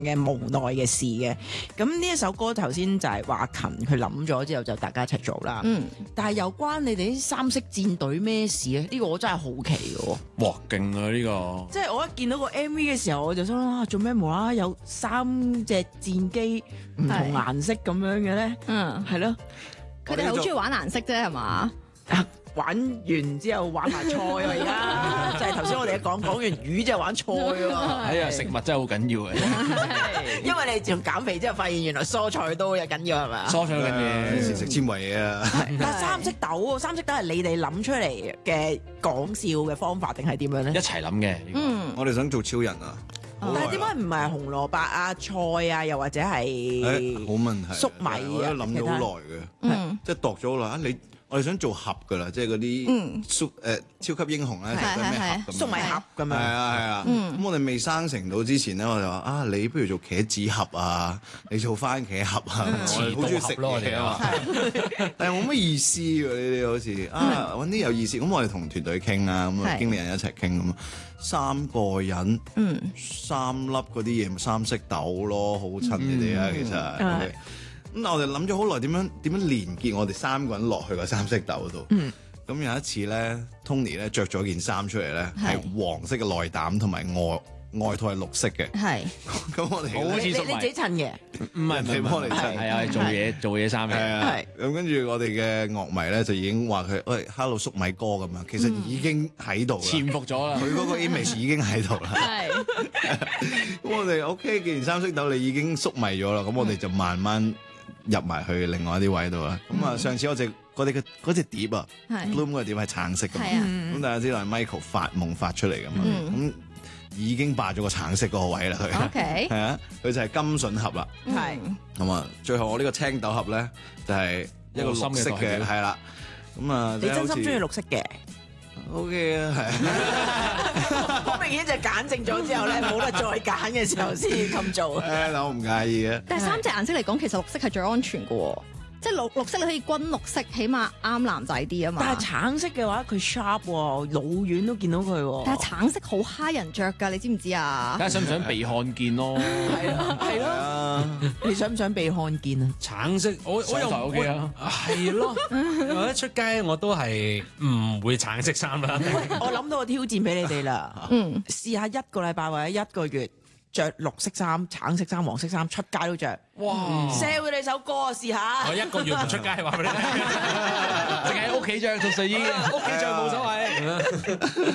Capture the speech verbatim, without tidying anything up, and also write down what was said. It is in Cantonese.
嘅無奈嘅事嘅。咁呢一首歌頭先就係話琴佢諗咗之後就大家一齊做啦。 嗯， 但係有關你哋啲三色戰隊咩事咧？呢、呢個我真係好奇嘅。 哇，勁啊呢個！ 即係我一見到個 M V 嘅時候，我就想啊，做咩無啦啦有三隻戰機唔同顏色咁樣嘅咧？ 嗯， 係咯， 佢哋好中意玩顏色啫，係嘛？ 玩完之後玩埋菜啊！而家就係頭先我哋講講完魚就玩菜喎。 哎呀，食物真係好緊要嘅， 因為你從減肥之後發現原來蔬菜都有緊要係咪？ 蔬菜緊要， 食食纖維嘢啊！ 但係三色豆喎，三色豆係你哋諗出嚟嘅講笑嘅方法定係點樣一咧？ 齊諗嘅。 嗯， 我哋想做超人啊！ 但係點解唔係紅蘿蔔啊、菜啊，又或者係誒好問題， 粟米啊我都諗咗好耐嘅， 嗯， 即係度咗啦。你我哋想做盒㗎啦，即係嗰啲super誒超級英雄咧，食緊咩盒咁樣？ 粟米盒咁樣？ 係啊係啊，咁我哋未生成到之前咧，我就話啊，你不如做茄子盒啊，你做番茄盒啊，我哋好中意食嘢啊嘛，但係冇乜意思喎，呢啲好似啊揾啲有意思，咁我哋同團隊傾啊，咁啊經理人一齊傾咁，三個人，三粒嗰啲嘢咪三色豆咯，好襯你哋啊，其實。咁我哋諗咗好耐，點樣點樣連結我哋三個人落去個三色豆度。咁、嗯、有一次咧，Tony 咧着咗件衫出嚟咧，係黃色嘅內膽同埋外外套係綠色嘅。係。咁我哋好似你你自己襯嘅？ 唔係你幫我哋襯， 係啊，做嘢做嘢衫嘅。 係啊。咁跟住我哋嘅樂迷咧就已經話佢喂 Hello 粟米哥咁樣，其實已經喺度啦， 潛伏咗啦。 佢嗰個 image 已經喺度啦。 係。 咁我哋 OK，既然三色豆你已經粟米咗啦，咁我哋就慢慢入埋去另外一啲位度啦。咁啊，上次我隻我哋嘅嗰隻碟啊 ，Bloom 嗰個碟係橙色㗎嘛。咁大家知道係 Michael 發夢發出嚟㗎嘛。咁已經霸咗個橙色嗰個位啦。佢 OK 係啊，佢就係金筍盒啦。 係。 咁啊，最後我呢個青豆盒咧就係一個綠色嘅，係啦。咁啊， 你真心中意綠色嘅？ OK 啊，係。 好明顯就揀正咗之後咧，冇得再揀嘅時候先咁做。 誒，我唔介意嘅。 但係三隻顏色嚟講，其實綠色係最安全嘅喎。即係綠綠色你可以軍綠色，起碼啱男仔啲啊嘛。 但係橙色嘅話，佢 sharp 喎，老遠都見到佢喎。 但係橙色好蝦人着㗎，你知唔知啊？ 睇下想唔想被看見咯？ 係咯，係咯。你想唔想被看見啊？ 橙色，我我又 ，O K 啊， 係咯。我一出街我都係唔會橙色衫啦。 我諗到個挑戰俾你哋啦。嗯，試下一個禮拜或者一個月。着綠色衫、橙色衫、黃色衫出街都着。哇 ！sell 佢哋首歌啊，試下。 我一個月唔出街，話俾你聽， 淨係喺屋企着套睡衣， 屋企着冇所謂。